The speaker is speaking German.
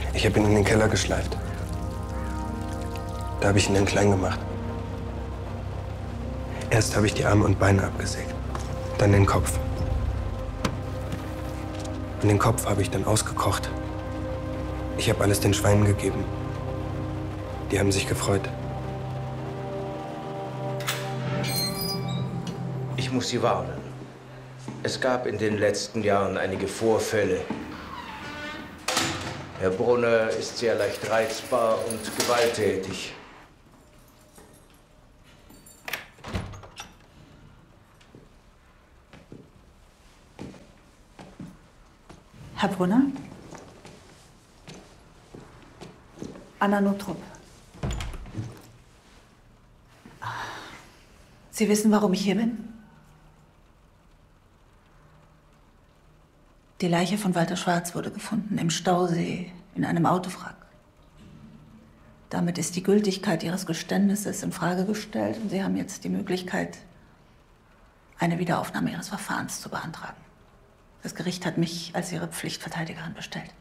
Ich habe ihn in den Keller geschleift. Da habe ich ihn dann klein gemacht. Erst habe ich die Arme und Beine abgesägt, dann den Kopf. Und den Kopf habe ich dann ausgekocht. Ich habe alles den Schweinen gegeben. Die haben sich gefreut. Ich muss Sie warnen. Es gab in den letzten Jahren einige Vorfälle. Herr Brunner ist sehr leicht reizbar und gewalttätig. Herr Brunner? Anna Notrup. Sie wissen, warum ich hier bin? Die Leiche von Walter Schwarz wurde gefunden im Stausee in einem Autowrack. Damit ist die Gültigkeit Ihres Geständnisses in Frage gestellt und Sie haben jetzt die Möglichkeit, eine Wiederaufnahme Ihres Verfahrens zu beantragen. Das Gericht hat mich als Ihre Pflichtverteidigerin bestellt.